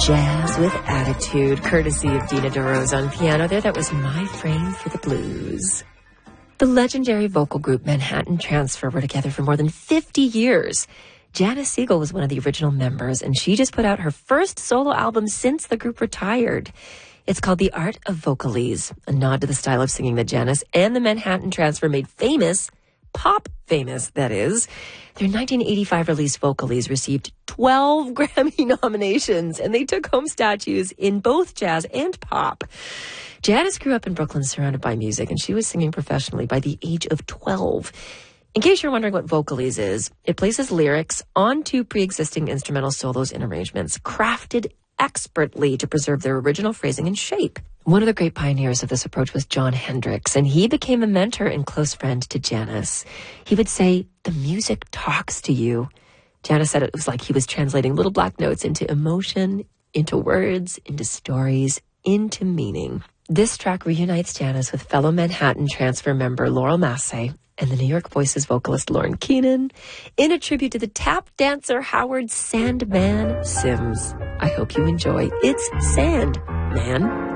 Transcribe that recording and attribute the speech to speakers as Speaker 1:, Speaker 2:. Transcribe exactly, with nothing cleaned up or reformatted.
Speaker 1: Jazz with Attitude, courtesy of Dina DeRose on piano there. That was My Frame for the Blues. The legendary vocal group Manhattan Transfer were together for more than fifty years. Janis Siegel was one of the original members, and she just put out her first solo album since the group retired. It's called The Art of Vocalese, a nod to the style of singing that Janis and the Manhattan Transfer made famous, pop famous, that is. Their nineteen eighty-five release Vocalese received twelve Grammy nominations, and they took home statues in both jazz and pop. Janis grew up in Brooklyn surrounded by music, and she was singing professionally by the age of twelve. In case you're wondering what Vocalese is, it places lyrics onto pre-existing instrumental solos and arrangements, crafted expertly to preserve their original phrasing and shape. One of the great pioneers of this approach was Jon Hendricks, and he became a mentor and close friend to Janis. He would say, "The music talks to you." Janis said it was like he was translating little black notes into emotion, into words, into stories, into meaning. This track reunites Janis with fellow Manhattan Transfer member Laurel Massey and the New York Voices vocalist Lauren Keenan in a tribute to the tap dancer Howard Sandman Sims. I hope you enjoy. It's Sandman.